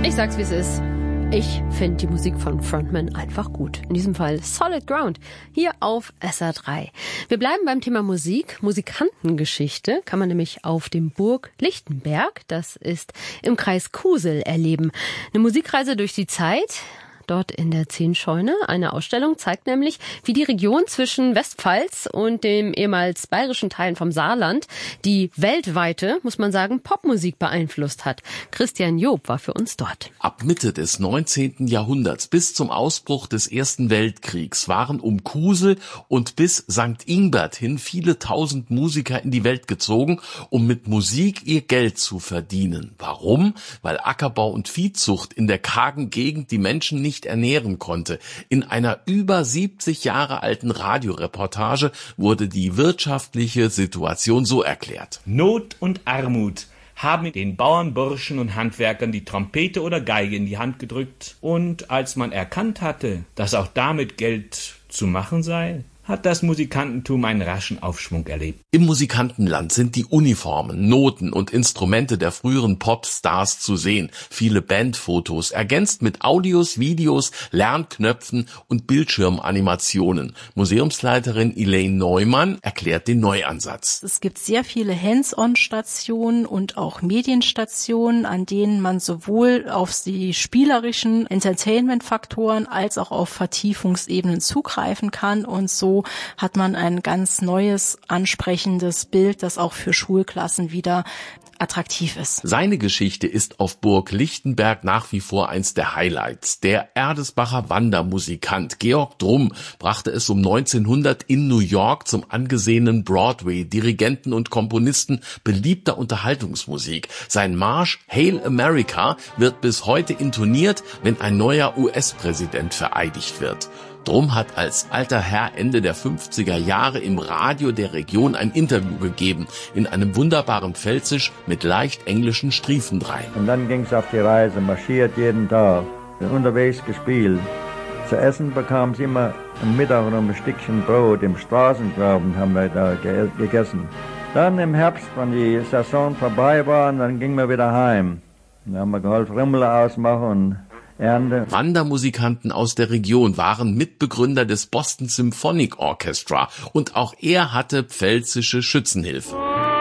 Ich sag's, wie es ist. Ich finde die Musik von Frontman einfach gut. In diesem Fall Solid Ground, hier auf SR3. Wir bleiben beim Thema Musik. Musikantengeschichte kann man nämlich auf dem Burg Lichtenberg, das ist im Kreis Kusel, erleben. Eine Musikreise durch die Zeit. Dort in der 10-Scheune. Eine Ausstellung zeigt nämlich, wie die Region zwischen Westpfalz und dem ehemals bayerischen Teilen vom Saarland die weltweite, muss man sagen, Popmusik beeinflusst hat. Christian Job war für uns dort. Ab Mitte des 19. Jahrhunderts bis zum Ausbruch des Ersten Weltkriegs waren um Kusel und bis St. Ingbert hin viele tausend Musiker in die Welt gezogen, um mit Musik ihr Geld zu verdienen. Warum? Weil Ackerbau und Viehzucht in der kargen Gegend die Menschen nicht ernähren konnte. In einer über 70 Jahre alten Radioreportage wurde die wirtschaftliche Situation so erklärt. Not und Armut haben den Bauern, Burschen und Handwerkern die Trompete oder Geige in die Hand gedrückt. Und als man erkannt hatte, dass auch damit Geld zu machen sei, hat das Musikantentum einen raschen Aufschwung erlebt. Im Musikantenland sind die Uniformen, Noten und Instrumente der früheren Popstars zu sehen. Viele Bandfotos, ergänzt mit Audios, Videos, Lernknöpfen und Bildschirmanimationen. Museumsleiterin Elaine Neumann erklärt den Neuansatz. Es gibt sehr viele Hands-on-Stationen und auch Medienstationen, an denen man sowohl auf die spielerischen Entertainment-Faktoren als auch auf Vertiefungsebenen zugreifen kann, und so hat man ein ganz neues, ansprechendes Bild, das auch für Schulklassen wieder attraktiv ist. Seine Geschichte ist auf Burg Lichtenberg nach wie vor eins der Highlights. Der Erdesbacher Wandermusikant Georg Drumm brachte es um 1900 in New York zum angesehenen Broadway, Dirigenten und Komponisten beliebter Unterhaltungsmusik. Sein Marsch Hail America wird bis heute intoniert, wenn ein neuer US-Präsident vereidigt wird. Drumm hat als alter Herr Ende der 50er Jahre im Radio der Region ein Interview gegeben, in einem wunderbaren Pfälzisch mit leicht englischen Striefen drein. Und dann ging's auf die Reise, marschiert jeden Tag, unterwegs gespielt. Zu essen bekamen sie immer am Mittag noch ein Stückchen Brot, im Straßengraben haben wir da gegessen. Dann im Herbst, wenn die Saison vorbei war, dann gingen wir wieder heim. Dann haben wir geholfen, Rümmel ausmachen und Ernte. Wandermusikanten aus der Region waren Mitbegründer des Boston Symphonic Orchestra und auch er hatte pfälzische Schützenhilfe.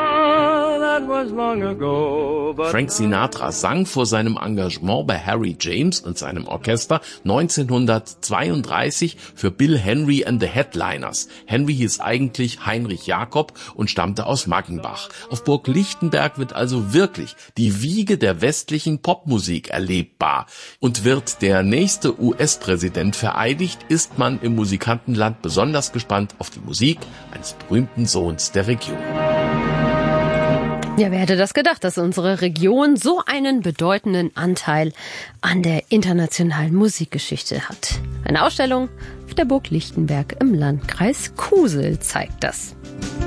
Frank Sinatra sang vor seinem Engagement bei Harry James und seinem Orchester 1932 für Bill Henry and the Headliners. Henry hieß eigentlich Heinrich Jakob und stammte aus Maggenbach. Auf Burg Lichtenberg wird also wirklich die Wiege der westlichen Popmusik erlebbar. Und wird der nächste US-Präsident vereidigt, ist man im Musikantenland besonders gespannt auf die Musik eines berühmten Sohns der Region. Ja, wer hätte das gedacht, dass unsere Region so einen bedeutenden Anteil an der internationalen Musikgeschichte hat. Eine Ausstellung auf der Burg Lichtenberg im Landkreis Kusel zeigt das.